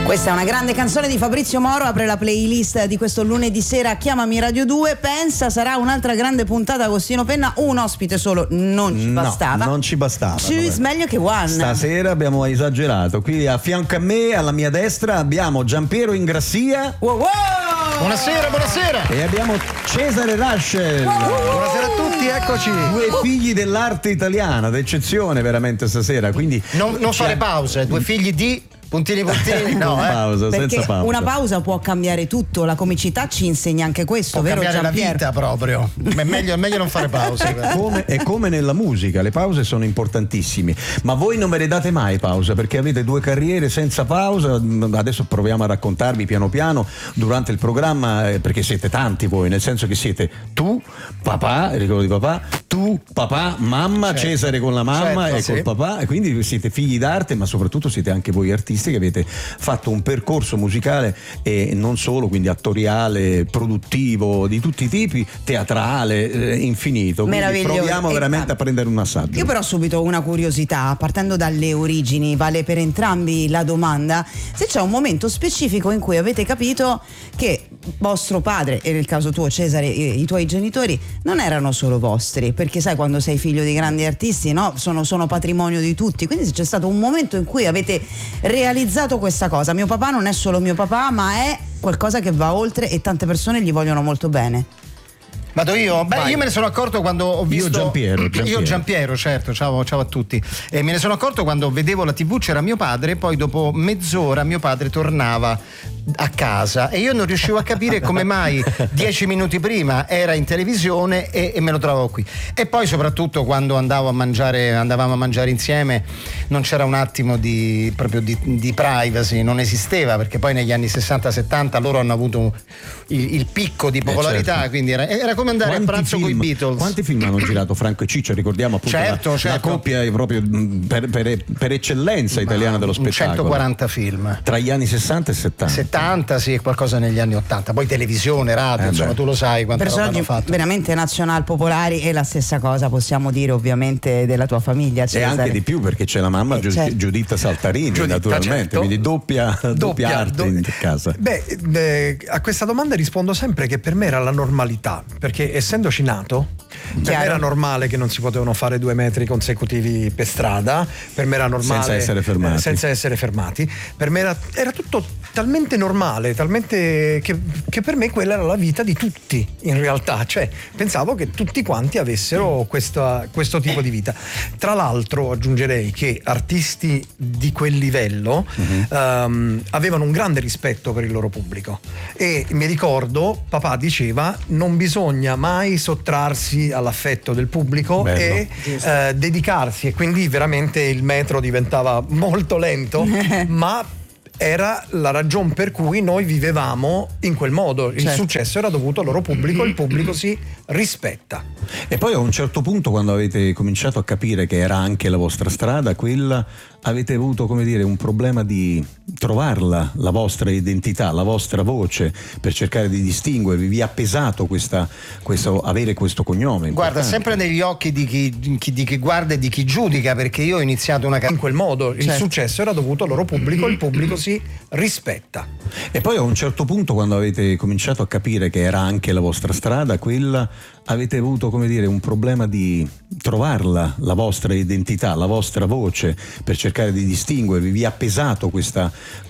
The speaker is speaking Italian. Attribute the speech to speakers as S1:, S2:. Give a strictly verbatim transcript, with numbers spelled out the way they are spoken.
S1: Questa è una grande canzone di Fabrizio Moro, apre la playlist di questo lunedì sera. Chiamami Radio due. Pensa sarà un'altra grande puntata. Agostino Penna, un ospite solo non ci bastava.
S2: No, non ci bastava.
S1: Choose meglio che one.
S2: Stasera abbiamo esagerato. Qui a fianco a me, alla mia destra, abbiamo Giampiero Ingrassia.
S1: Wow, wow!
S3: Buonasera, buonasera.
S2: E abbiamo Cesare Raschel.
S3: Wow! Buonasera a tutti, eccoci.
S2: Due figli dell'arte italiana, d'eccezione veramente stasera. Quindi
S3: non, non fare pause, due figli di puntini puntini, no, eh.
S2: pausa,
S1: Perché
S2: senza pausa.
S1: Una pausa può cambiare tutto, la comicità ci insegna anche questo,
S3: può
S1: vero
S3: cambiare
S1: Giampiero?
S3: la vita proprio. È meglio, è meglio non fare pause.
S2: Come, è come nella musica, le pause sono importantissime, ma voi non ve ne date mai pausa perché avete due carriere senza pausa. Adesso proviamo a raccontarvi piano piano durante il programma, eh, perché siete tanti voi, nel senso che siete tu, papà, ricordo di papà, tu, papà, mamma, certo. Cesare con la mamma, certo, e sì, col papà, e quindi siete figli d'arte, ma soprattutto siete anche voi artisti che avete fatto un percorso musicale e non solo, quindi attoriale, produttivo, di tutti i tipi, teatrale, eh, infinito. Quindi proviamo veramente a prendere un assaggio.
S1: Io però subito una curiosità, partendo dalle origini, vale per entrambi la domanda, se c'è un momento specifico in cui avete capito che vostro padre, e nel caso tuo Cesare, i, i tuoi genitori non erano solo vostri, perché sai quando sei figlio di grandi artisti, no? Sono, sono patrimonio di tutti, quindi se c'è stato un momento in cui avete realizzato questa cosa, mio papà non è solo mio papà ma è qualcosa che va oltre e tante persone gli vogliono molto bene.
S3: Vado io? Beh,
S2: Vai.
S3: io me ne sono accorto quando ho visto.
S2: Io Giampiero, Giampiero.
S3: Io Giampiero, certo, ciao, ciao a tutti. E me ne sono accorto quando vedevo la tivù, c'era mio padre, poi dopo mezz'ora mio padre tornava a casa e io non riuscivo a capire come mai dieci minuti prima era in televisione e, e me lo trovavo qui. E poi soprattutto quando andavo a mangiare, andavamo a mangiare insieme, non c'era un attimo di proprio di, di privacy, non esisteva, perché poi negli anni sessanta settanta loro hanno avuto un, il, il picco di popolarità, eh certo. Quindi era, era come andare
S2: quanti
S3: a pranzo con i Beatles.
S2: Quanti film hanno girato Franco e Ciccio? Ricordiamo appunto
S3: certo,
S2: la,
S3: certo.
S2: la coppia è proprio per, per, per eccellenza italiana dello spettacolo.
S3: centoquaranta film
S2: tra gli anni sessanta e settanta.
S3: settanta sì, qualcosa negli anni ottanta. Poi televisione, radio, eh insomma beh. Tu lo sai quanta roba hanno fatto.
S1: Veramente nazional popolari, e la stessa cosa possiamo dire ovviamente della tua famiglia, Cesare.
S2: E anche di più, perché c'è la mamma eh, certo. Giuditta Saltarini, Giuditta, naturalmente, certo. Quindi doppia, doppia, doppia arte do... in casa.
S4: Beh, beh, a questa domanda rispondo sempre che per me era la normalità, perché essendoci nato, per me era normale che non si potevano fare due metri consecutivi per strada, per me era normale
S2: senza essere fermati,
S4: eh, senza essere fermati. Per me era, era tutto talmente normale, talmente che, che per me quella era la vita di tutti in realtà, cioè pensavo che tutti quanti avessero questa, questo tipo di vita. Tra l'altro aggiungerei che artisti di quel livello uh-huh. um, avevano un grande rispetto per il loro pubblico, e mi ricordo papà diceva non bisogna mai sottrarsi all'affetto del pubblico. Bello. E uh, dedicarsi, e quindi veramente il metro diventava molto lento ma era la ragione per cui noi vivevamo in quel modo. Il certo. successo era dovuto al loro pubblico, il pubblico si rispetta.
S2: E poi a un certo punto, quando avete cominciato a capire che era anche la vostra strada quella, avete avuto, come dire, un problema di trovarla, la vostra identità, la vostra voce, per cercare di distinguervi. Vi ha pesato questa, questo, avere questo cognome?
S3: Guarda, sempre negli occhi di chi, chi, di chi guarda e di chi giudica, perché io ho iniziato una carriera
S4: in quel modo. Il certo. successo era dovuto al loro pubblico, il pubblico si rispetta.
S2: E poi a un certo punto, quando avete cominciato a capire che era anche la vostra strada quella, avete avuto, come dire, un problema di trovarla, la vostra identità, la vostra voce, per cercare di distinguervi. Vi ha pesato questa